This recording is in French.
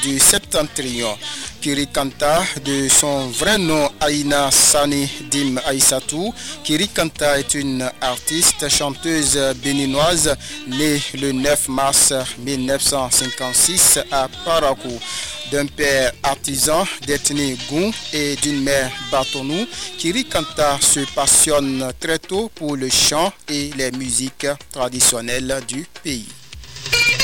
du septentrion. Kirikanta, de son vrai nom Aïna Sani Dim Aïssatou. Kirikanta est une artiste chanteuse béninoise née le 9 mars 1956 à Parakou. D'un père artisan d'ethnie Goum et d'une mère Batonou, Kirikanta se passionne très tôt pour le chant et les musiques traditionnelles du pays.